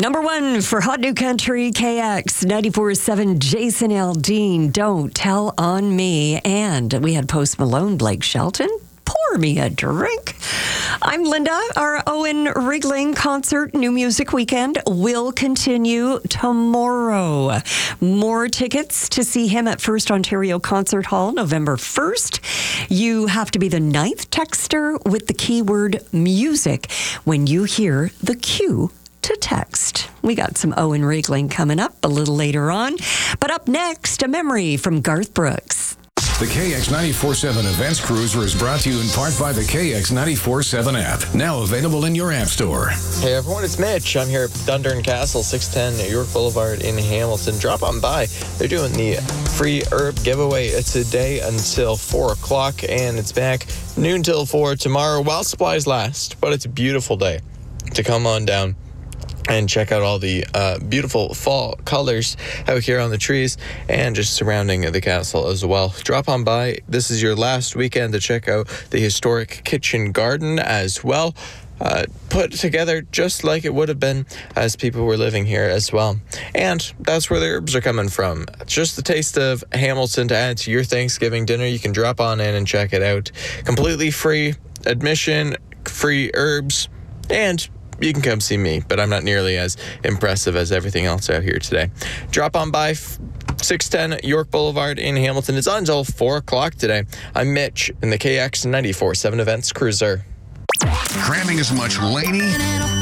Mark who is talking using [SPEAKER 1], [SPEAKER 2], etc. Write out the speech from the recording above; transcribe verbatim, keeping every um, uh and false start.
[SPEAKER 1] Number one for Hot New Country, K X ninety-four point seven, Jason Aldean, Don't Tell on Me. And we had Post Malone, Blake Shelton, Pour Me a Drink. I'm Linda. Our Owen Rigling concert New Music Weekend will continue tomorrow. More tickets to see him at First Ontario Concert Hall November first. You have to be the ninth texter with the keyword music when you hear the cue to text. We got some Owen Rigling coming up a little later on. But up next, a memory from Garth Brooks.
[SPEAKER 2] The K X ninety-four point seven Events Cruiser is brought to you in part by the K X ninety-four point seven app, now available in your app store.
[SPEAKER 3] Hey everyone, it's Mitch. I'm here at Dundurn Castle, six ten York Boulevard in Hamilton. Drop on by. They're doing the free herb giveaway today until four o'clock, and it's back noon till four tomorrow while supplies last. But it's a beautiful day to come on down and check out all the uh, beautiful fall colors out here on the trees and just surrounding the castle as well. Drop on by. This is your last weekend to check out the historic kitchen garden as well. Uh, put together just like it would have been as people were living here as well. And that's where the herbs are coming from. Just the taste of Hamilton to add to your Thanksgiving dinner. You can drop on in and check it out. Completely free admission, free herbs, and you can come see me, but I'm not nearly as impressive as everything else out here today. Drop on by six ten York Boulevard in Hamilton. It's on until four o'clock today. I'm Mitch in the K X ninety-four point seven Events Cruiser.
[SPEAKER 2] Cramming as much Laney